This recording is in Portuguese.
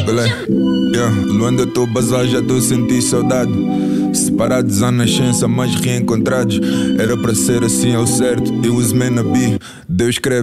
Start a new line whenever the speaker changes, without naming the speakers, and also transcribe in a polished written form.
Belém, Luanda, eu tô bazar, já tô a sentir saudade. Separados à nascença, mas reencontrados. Era para ser assim ao certo, it was meant to be. Deus escreve